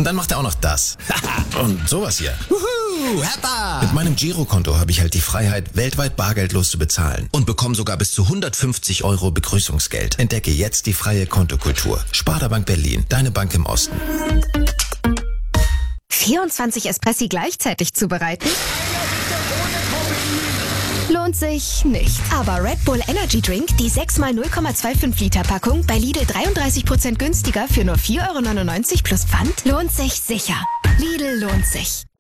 dann macht er auch noch das. Und sowas hier. Wuhu, Hertha! Mit meinem Girokonto habe ich halt die Freiheit, weltweit bargeldlos zu bezahlen und bekomme sogar bis zu 150 € Begrüßungsgeld. Entdecke jetzt die freie Kontokultur. Sparda Bank Berlin, deine Bank im Osten. 24 Espressi gleichzeitig zubereiten? Lohnt sich nicht. Aber Red Bull Energy Drink, die 6x 0,25 Liter Packung, bei Lidl 33% günstiger für nur 4,99 € plus Pfand, lohnt sich sicher. Lidl lohnt sich.